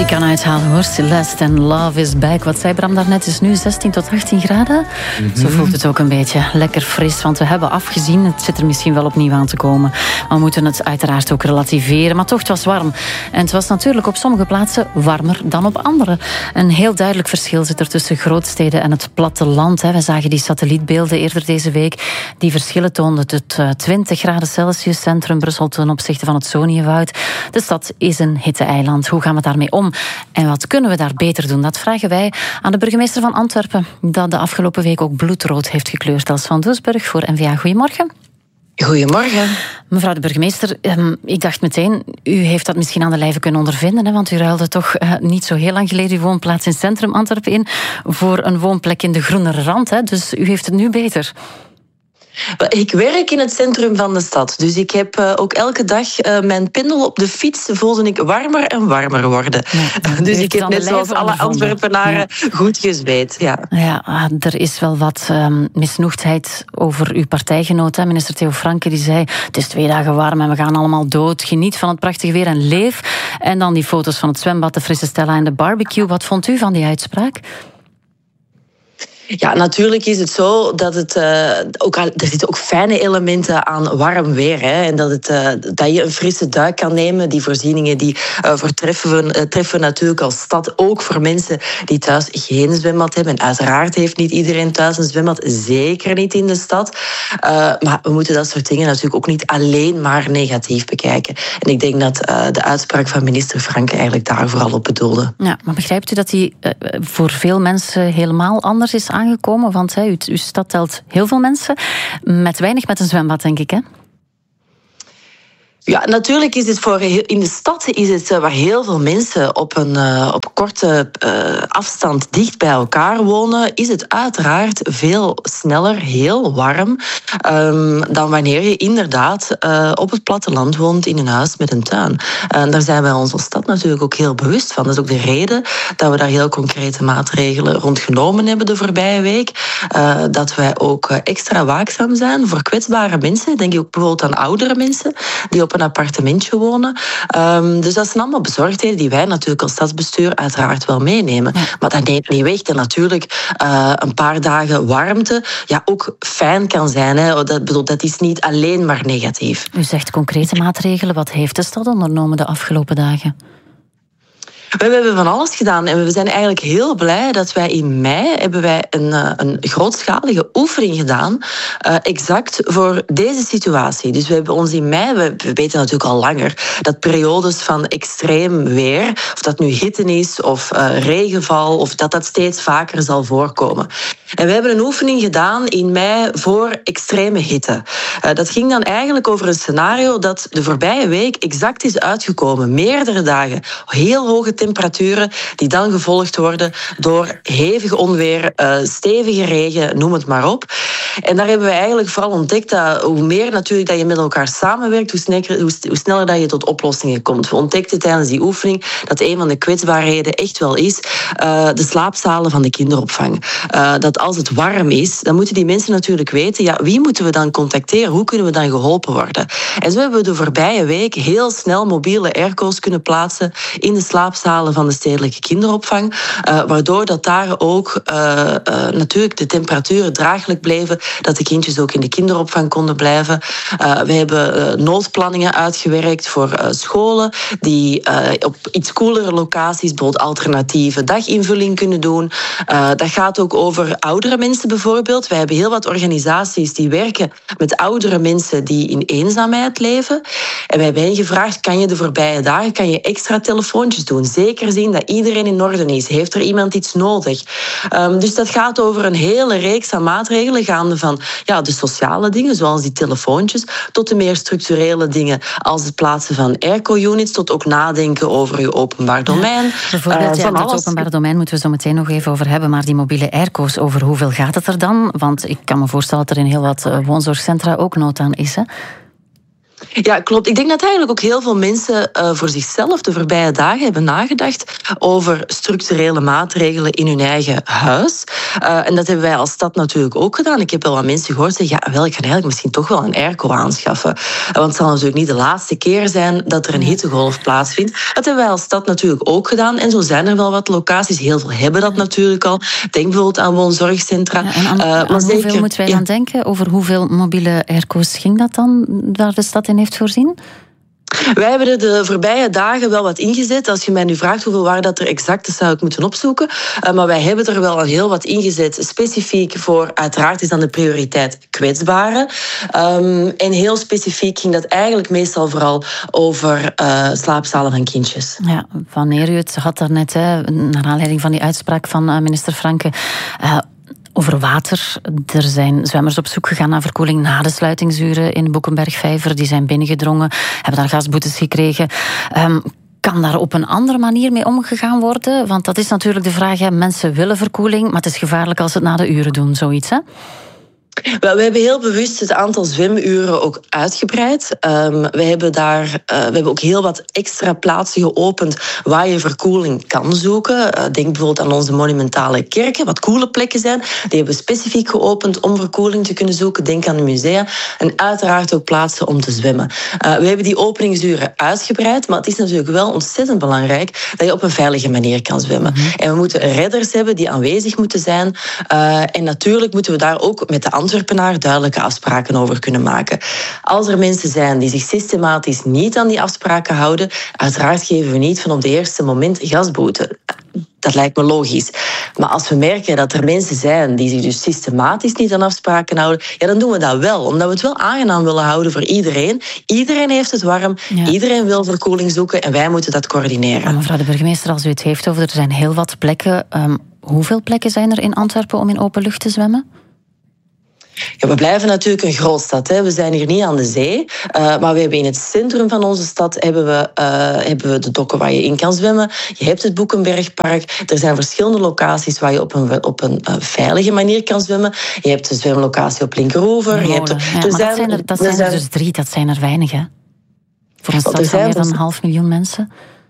muziek kan uithalen hoor. Celeste en Love is Back. Wat zei Bram daarnet, is nu 16 tot 18 graden. Zo voelt het ook een beetje lekker fris, want we hebben afgezien. Het zit er misschien wel opnieuw aan te komen. Maar we moeten het uiteraard ook relativeren. Maar toch, het was warm. En het was natuurlijk op sommige plaatsen warmer dan op andere. Een heel duidelijk verschil zit er tussen grootsteden en het platteland. We zagen die satellietbeelden eerder deze week. Die verschillen toonden het 20 graden Celsius centrum Brussel ten opzichte van het Zoniewoud. De stad is een hitte-eiland. Hoe gaan we daarmee om? En wat kunnen we daar beter doen? Dat vragen wij aan de burgemeester van Antwerpen, dat de afgelopen week ook bloedrood heeft gekleurd, Els van Doesburg voor N-VA. Goedemorgen. Goedemorgen. Mevrouw de burgemeester, ik dacht meteen, u heeft dat misschien aan de lijve kunnen ondervinden, want u ruilde toch niet zo heel lang geleden uw woonplaats in centrum Antwerpen in voor een woonplek in de groenere rand. Dus u heeft het nu beter. Ik werk in het centrum van de stad, dus ik heb ook elke dag mijn pendel op de fiets voelde ik warmer en warmer worden. Ja, dus ik heb net zoals alle Antwerpenaren goed gezweet. Ja, er is wel wat misnoegdheid over uw partijgenoot, minister Theo Franke, die zei, het is 2 dagen warm en we gaan allemaal dood, geniet van het prachtige weer en leef. En dan die foto's van het zwembad, de frisse Stella en de barbecue. Wat vond u van die uitspraak? Ja, natuurlijk is het zo dat er zitten ook fijne elementen aan warm weer. En dat je een frisse duik kan nemen. Die voorzieningen die treffen natuurlijk als stad ook voor mensen die thuis geen zwembad hebben. En uiteraard heeft niet iedereen thuis een zwembad. Zeker niet in de stad. Maar we moeten dat soort dingen natuurlijk ook niet alleen maar negatief bekijken. En ik denk dat de uitspraak van minister Franke eigenlijk daar vooral op bedoelde. Ja, maar begrijpt u dat die voor veel mensen helemaal anders is aangekomen? Want uw stad telt heel veel mensen, met weinig met een zwembad, denk ik, hè? Ja, natuurlijk is het in de stad is het waar heel veel mensen op korte afstand dicht bij elkaar wonen, is het uiteraard veel sneller heel warm dan wanneer je inderdaad op het platteland woont in een huis met een tuin. En daar zijn wij onze stad natuurlijk ook heel bewust van. Dat is ook de reden dat we daar heel concrete maatregelen rond genomen hebben de voorbije week. Dat wij ook extra waakzaam zijn voor kwetsbare mensen. Denk ik ook bijvoorbeeld aan oudere mensen die op een appartementje wonen. Dus dat zijn allemaal bezorgdheden die wij natuurlijk als stadsbestuur uiteraard wel meenemen. Ja. Maar dat neemt niet weg dat natuurlijk een paar dagen warmte ook fijn kan zijn. Hè. Dat is niet alleen maar negatief. U zegt concrete maatregelen. Wat heeft de stad ondernomen de afgelopen dagen? We hebben van alles gedaan en we zijn eigenlijk heel blij dat wij in mei een grootschalige oefening gedaan, exact voor deze situatie. Dus we hebben ons in mei, we weten natuurlijk al langer, dat periodes van extreem weer, of dat nu hitte is of regenval, of dat steeds vaker zal voorkomen. En we hebben een oefening gedaan in mei voor extreme hitte. Dat ging dan eigenlijk over een scenario dat de voorbije week exact is uitgekomen. Meerdere dagen, heel hoge temperaturen die dan gevolgd worden door hevig onweer, stevige regen, noem het maar op. En daar hebben we eigenlijk vooral ontdekt dat hoe meer natuurlijk dat je met elkaar samenwerkt, hoe sneller dat je tot oplossingen komt. We ontdekten tijdens die oefening dat een van de kwetsbaarheden echt wel is de slaapzalen van de kinderopvang. Dat als het warm is, dan moeten die mensen natuurlijk weten, wie moeten we dan contacteren? Hoe kunnen we dan geholpen worden? En zo hebben we de voorbije week heel snel mobiele airco's kunnen plaatsen in de slaapzalen van de stedelijke kinderopvang, waardoor dat daar ook natuurlijk de temperaturen draaglijk bleven, dat de kindjes ook in de kinderopvang konden blijven. We hebben noodplanningen uitgewerkt voor scholen die op iets koelere locaties bijvoorbeeld alternatieve daginvulling kunnen doen. Dat gaat ook over oudere mensen bijvoorbeeld. Wij hebben heel wat organisaties die werken met oudere mensen die in eenzaamheid leven. En wij hebben hen gevraagd, kan je de voorbije dagen extra telefoontjes doen? Zeker zien dat iedereen in orde is. Heeft er iemand iets nodig? Dus dat gaat over een hele reeks aan maatregelen, gaande van de sociale dingen, zoals die telefoontjes, tot de meer structurele dingen, als het plaatsen van airco-units, tot ook nadenken over je openbaar domein. Bijvoorbeeld, het openbaar domein moeten we zo meteen nog even over hebben, maar die mobiele airco's, over hoeveel gaat het er dan? Want ik kan me voorstellen dat er in heel wat woonzorgcentra ook nood aan is, hè? Ja, klopt. Ik denk dat eigenlijk ook heel veel mensen voor zichzelf de voorbije dagen hebben nagedacht over structurele maatregelen in hun eigen huis. En dat hebben wij als stad natuurlijk ook gedaan. Ik heb wel wat mensen gehoord zeggen, ik ga eigenlijk misschien toch wel een airco aanschaffen. Want het zal natuurlijk niet de laatste keer zijn dat er een hittegolf plaatsvindt. Dat hebben wij als stad natuurlijk ook gedaan. En zo zijn er wel wat locaties. Heel veel hebben dat natuurlijk al. Denk bijvoorbeeld aan woonzorgcentra. Ja, en aan hoeveel moeten wij dan denken? Over hoeveel mobiele airco's ging dat dan, waar de stad in heeft voorzien? Wij hebben er de voorbije dagen wel wat ingezet. Als je mij nu vraagt hoeveel waar dat er exact is, zou ik moeten opzoeken. Maar wij hebben er wel al heel wat ingezet. Specifiek voor, uiteraard is dan de prioriteit kwetsbaren. En heel specifiek ging dat eigenlijk meestal vooral over slaapzalen van kindjes. Ja, wanneer u het had daarnet, naar aanleiding van die uitspraak van minister Franke, over water. Er zijn zwemmers op zoek gegaan naar verkoeling na de sluitingsuren in Boekenbergvijver. Die zijn binnengedrongen, hebben daar gasboetes gekregen. Kan daar op een andere manier mee omgegaan worden? Want dat is natuurlijk de vraag, hè. Mensen willen verkoeling, maar het is gevaarlijk als ze het na de uren doen, zoiets, hè? We hebben heel bewust het aantal zwemuren ook uitgebreid. We hebben ook heel wat extra plaatsen geopend waar je verkoeling kan zoeken. Denk bijvoorbeeld aan onze monumentale kerken, wat koele plekken zijn. Die hebben we specifiek geopend om verkoeling te kunnen zoeken. Denk aan de musea. En uiteraard ook plaatsen om te zwemmen. We hebben die openingsuren uitgebreid, maar het is natuurlijk wel ontzettend belangrijk dat je op een veilige manier kan zwemmen. En we moeten redders hebben die aanwezig moeten zijn. En natuurlijk moeten we daar ook met de Antwerpenaar duidelijke afspraken over kunnen maken. Als er mensen zijn die zich systematisch niet aan die afspraken houden, uiteraard geven we niet van op de eerste moment gasboete. Dat lijkt me logisch. Maar als we merken dat er mensen zijn die zich dus systematisch niet aan afspraken houden, ja, dan doen we dat wel. Omdat we het wel aangenaam willen houden voor iedereen. Iedereen heeft het warm. Ja. Iedereen wil verkoeling zoeken en wij moeten dat coördineren. Maar mevrouw de burgemeester, als u het heeft over er zijn heel wat plekken. Hoeveel plekken zijn er in Antwerpen om in open lucht te zwemmen? Ja, we blijven natuurlijk een grootstad. Hè. We zijn hier niet aan de zee. Maar we hebben in het centrum van onze stad hebben we de dokken waar je in kan zwemmen. Je hebt het Boekenbergpark. Er zijn verschillende locaties waar je op een veilige manier kan zwemmen. Je hebt de zwemlocatie op Linkeroever. Dat zijn er dus 3. Dat zijn er weinig, hè? Voor een stad van meer dan 500.000 mensen.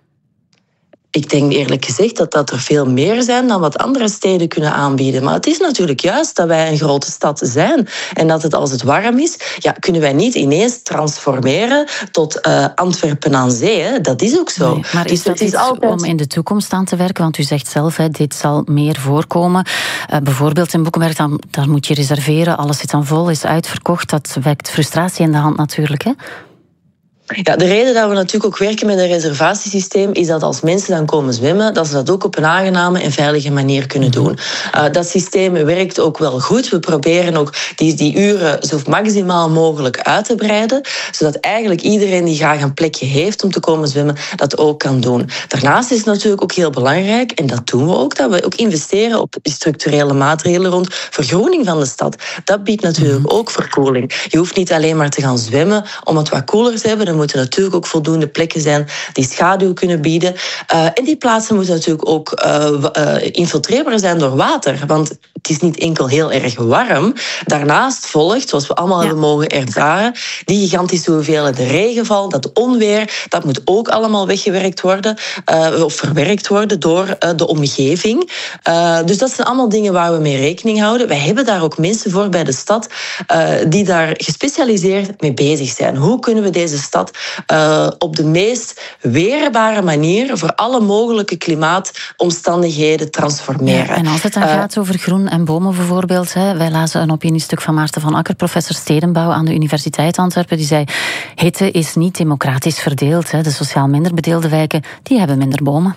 Ik denk eerlijk gezegd dat er veel meer zijn dan wat andere steden kunnen aanbieden. Maar het is natuurlijk juist dat wij een grote stad zijn. En dat het, als het warm is, ja, kunnen wij niet ineens transformeren tot Antwerpen aan zee. Hè. Dat is ook zo. Nee, maar is dat iets altijd om in de toekomst aan te werken? Want u zegt zelf, dit zal meer voorkomen. Bijvoorbeeld in Boekenberg, daar moet je reserveren. Alles zit dan vol, is uitverkocht. Dat wekt frustratie in de hand natuurlijk, hè? Ja, de reden dat we natuurlijk ook werken met een reservatiesysteem is dat als mensen dan komen zwemmen, dat ze dat ook op een aangename en veilige manier kunnen doen. Dat systeem werkt ook wel goed. We proberen ook die uren zo maximaal mogelijk uit te breiden, zodat eigenlijk iedereen die graag een plekje heeft om te komen zwemmen, dat ook kan doen. Daarnaast is het natuurlijk ook heel belangrijk, en dat doen we ook, dat we ook investeren op structurele maatregelen rond vergroening van de stad. Dat biedt natuurlijk ook verkoeling. Je hoeft niet alleen maar te gaan zwemmen om het wat koeler te hebben. Er moeten natuurlijk ook voldoende plekken zijn die schaduw kunnen bieden. En die plaatsen moeten natuurlijk ook infiltreerbaar zijn door water. Want het is niet enkel heel erg warm. Daarnaast volgt, zoals we allemaal hebben mogen ervaren, die gigantische hoeveelheid regenval, dat onweer, dat moet ook allemaal weggewerkt worden of verwerkt worden door de omgeving. Dus dat zijn allemaal dingen waar we mee rekening houden. Wij hebben daar ook mensen voor bij de stad die daar gespecialiseerd mee bezig zijn. Hoe kunnen we deze stad op de meest weerbare manier voor alle mogelijke klimaatomstandigheden transformeren. Ja, en als het dan gaat over groen en bomen bijvoorbeeld, wij lazen een opiniestuk van Maarten van Akker, professor stedenbouw aan de Universiteit Antwerpen, die zei, hitte is niet democratisch verdeeld. De sociaal minder bedeelde wijken, die hebben minder bomen.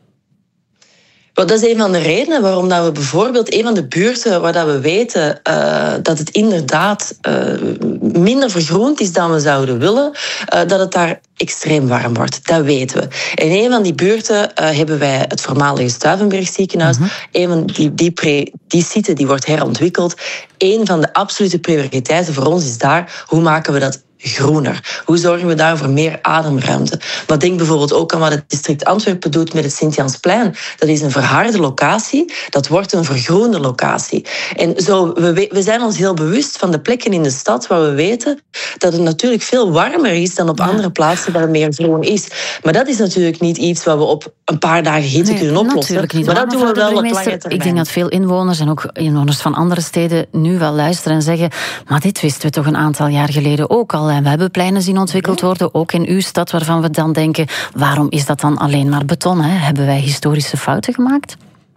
Dat is een van de redenen waarom dat we bijvoorbeeld een van de buurten waar dat we weten dat het inderdaad minder vergroend is dan we zouden willen, dat het daar extreem warm wordt. Dat weten we. In een van die buurten hebben wij het voormalige Stuivenberg ziekenhuis. Een van die site die wordt herontwikkeld. Een van de absolute prioriteiten voor ons is daar, hoe maken we dat groener? Hoe zorgen we daar voor meer ademruimte? Maar denk bijvoorbeeld ook aan wat het district Antwerpen doet met het Sint-Jansplein. Dat is een verharde locatie, dat wordt een vergroende locatie. En zo, we zijn ons heel bewust van de plekken in de stad waar we weten dat het natuurlijk veel warmer is dan op andere plaatsen waar meer groen is. Maar dat is natuurlijk niet iets wat we op een paar dagen hitte kunnen oplossen. Natuurlijk niet. Maar dat doen we wel op lange termijn. Ik denk dat veel inwoners en ook inwoners van andere steden nu wel luisteren en zeggen, maar dit wisten we toch een aantal jaar geleden ook al. En we hebben pleinen zien ontwikkeld worden, ook in uw stad, waarvan we dan denken, waarom is dat dan alleen maar beton? Hè? Hebben wij historische fouten gemaakt?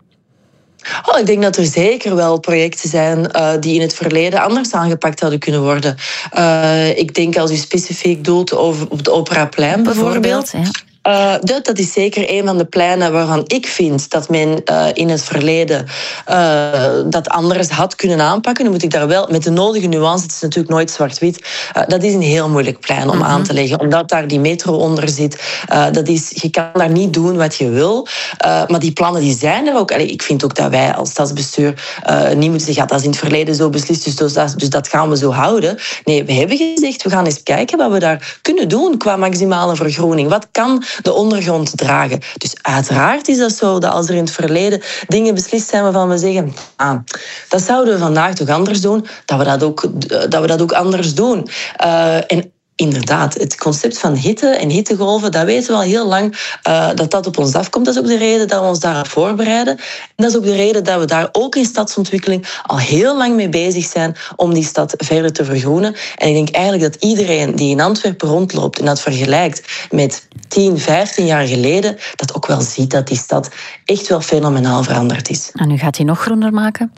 Ik denk dat er zeker wel projecten zijn die in het verleden anders aangepakt hadden kunnen worden. Ik denk als u specifiek doelt over op het Operaplein bijvoorbeeld. Ja. Dat is zeker een van de pleinen waarvan ik vind dat men in het verleden dat anders had kunnen aanpakken. Dan moet ik daar wel met de nodige nuance, het is natuurlijk nooit zwart-wit, dat is een heel moeilijk plein om aan te leggen, omdat daar die metro onder zit. Je kan daar niet doen wat je wil, maar die plannen die zijn er ook. Ik vind ook dat wij als stadsbestuur niet moeten zeggen, dat is in het verleden zo beslist, dus dat gaan we zo houden. Nee, we hebben gezegd, we gaan eens kijken wat we daar kunnen doen qua maximale vergroening. Wat kan de ondergrond dragen? Dus uiteraard is dat zo dat als er in het verleden dingen beslist zijn waarvan we zeggen, dat zouden we vandaag toch anders doen, dat we dat ook anders doen. En inderdaad, het concept van hitte en hittegolven, dat weten we al heel lang dat op ons afkomt. Dat is ook de reden dat we ons daarop voorbereiden. En dat is ook de reden dat we daar ook in stadsontwikkeling al heel lang mee bezig zijn om die stad verder te vergroenen. En ik denk eigenlijk dat iedereen die in Antwerpen rondloopt en dat vergelijkt met 10, 15 jaar geleden, dat ook wel ziet dat die stad echt wel fenomenaal veranderd is. En nu gaat hij nog groener maken?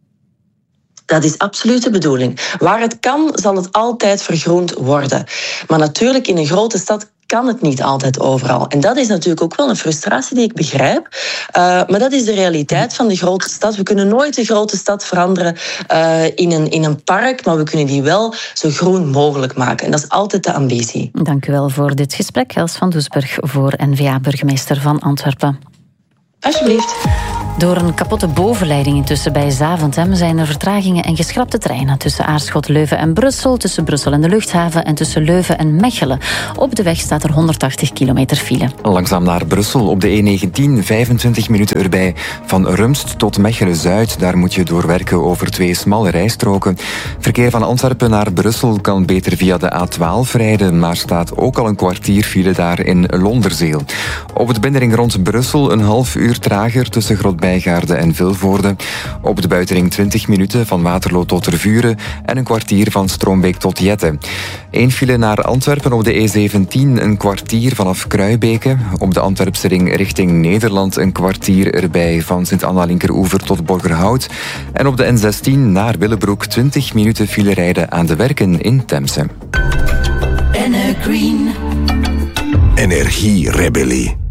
Dat is absoluut de bedoeling. Waar het kan, zal het altijd vergroend worden. Maar natuurlijk, in een grote stad kan het niet altijd overal. En dat is natuurlijk ook wel een frustratie die ik begrijp. Maar dat is de realiteit van de grote stad. We kunnen nooit de grote stad veranderen in een park, maar we kunnen die wel zo groen mogelijk maken. En dat is altijd de ambitie. Dank u wel voor dit gesprek, Els van Doesburg, voor N-VA-burgemeester van Antwerpen. Alsjeblieft. Door een kapotte bovenleiding intussen bij Zaventem zijn er vertragingen en geschrapte treinen tussen Aarschot, Leuven en Brussel, tussen Brussel en de luchthaven en tussen Leuven en Mechelen. Op de weg staat er 180 kilometer file. Langzaam naar Brussel op de E19, 25 minuten erbij. Van Rumst tot Mechelen-Zuid, daar moet je doorwerken over 2 smalle rijstroken. Verkeer van Antwerpen naar Brussel kan beter via de A12 rijden, maar staat ook al een kwartier file daar in Londerzeel. Op het binnenring rond Brussel een half uur trager tussen Grootbijgaarde en Vilvoorde. Op de buitenring 20 minuten van Waterloo tot Tervuren en een kwartier van Stroombeek tot Jette. 1 file naar Antwerpen op de E17, een kwartier vanaf Kruibeke. Op de Antwerpse ring richting Nederland een kwartier erbij van Sint-Anna-Linkeroever tot Borgerhout. En op de N16 naar Willebroek 20 minuten file rijden aan de werken in Temse. Energie Rebellie.